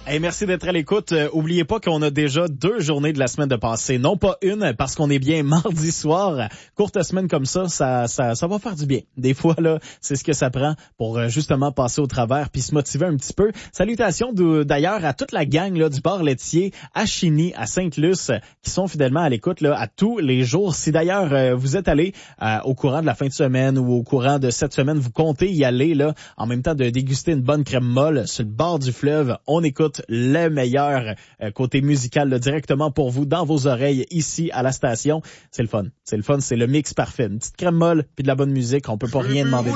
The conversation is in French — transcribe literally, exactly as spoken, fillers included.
Hey, merci d'être à l'écoute. Euh, oubliez pas qu'on a déjà deux journées de la semaine de passée. Non pas une, parce qu'on est bien mardi soir. Courte semaine comme ça, ça, ça, ça va faire du bien. Des fois, là, c'est ce que ça prend pour euh, justement passer au travers puis se motiver un petit peu. Salutations de, d'ailleurs à toute la gang là, du bar laitier à Chigny, à Sainte-Luce, euh, qui sont fidèlement à l'écoute là, à tous les jours. Si d'ailleurs euh, vous êtes allés euh, au courant de la fin de semaine ou au courant de cette semaine, vous comptez y aller là, en même temps de déguster une bonne crème molle sur le bord du fleuve, on écoute le meilleur euh, côté musical là, directement pour vous dans vos oreilles ici à la station. C'est le fun. C'est le fun, c'est le mix parfait. Une petite crème molle puis de la bonne musique, on peut pas rien demander.